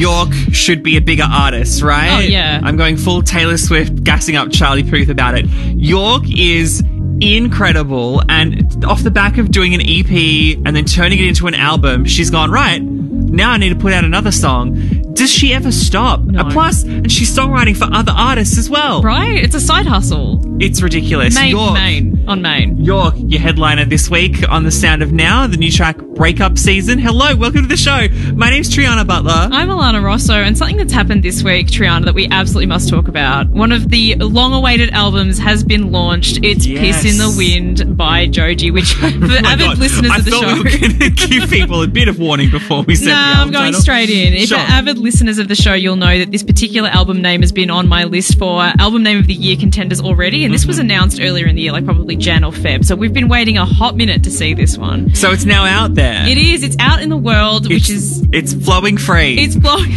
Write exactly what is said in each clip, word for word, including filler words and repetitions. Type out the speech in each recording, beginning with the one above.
York should be a bigger artist, right? Oh, yeah. I'm going full Taylor Swift, gassing up Charlie Puth about it. York is incredible, and off the back of doing an E P and then turning it into an album, she's gone, right, now I need to put out another song. Does she ever stop? No. Uh, plus, and she's songwriting for other artists as well. Right? It's a side hustle. It's ridiculous. Main, York, main, on main. York, your headliner this week on The Sound of Now, the new track Breakup Season. Hello, welcome to the show. My name's Triana Butler. I'm Alana Rosso, and something that's happened this week, Triana, that we absolutely must talk about. One of the long-awaited albums has been launched. It's Yes. Piss in the Wind by Joji, which for Oh my avid God. listeners I of the thought show... we were going to give people a bit of warning before we said the Nah, album I'm going title. straight in. If Sure. you're avid listeners of the show, you'll know that this particular album name has been on my list for album name of the year contenders already, and this was announced earlier in the year, like probably Jan or Feb. So we've been waiting a hot minute to see this one. So it's now out there. It is. It's out in the world, It's, which is it's flowing free. it's blowing.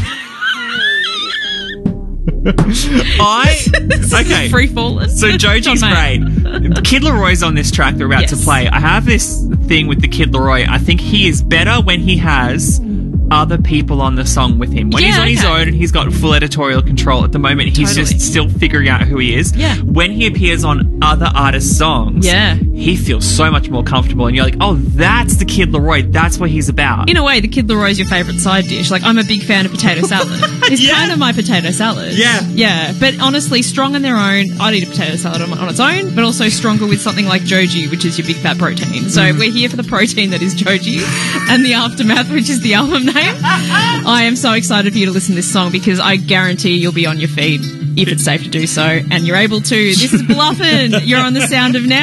I okay. Free falling. So Joji's great. Kid Leroy's on this track they're about Yes. to play. I have this thing with the Kid Leroy. I think he is better when he has other people on the song with him. When Yeah, he's on his okay. own and he's got full editorial control at the moment, he's Totally. just still figuring out who he is. Yeah. When he appears on other artists' songs, Yeah. he feels so much more comfortable and you're like, oh, that's the Kid Leroy. That's what he's about. In a way, the Kid Leroy is your favourite side dish. Like, I'm a big fan of potato salad. It's Yeah. kind of my potato salad. Yeah. Yeah. But honestly, strong on their own. I'd eat a potato salad on, on its own, but also stronger with something like Joji, which is your big fat protein. So Mm. we're here for the protein that is Joji and the Aftermath, which is the album name. I am so excited for you to listen to this song because I guarantee you'll be on your feet if it's safe to do so, and you're able to. This is Bluffin'. You're on The Sound of Now.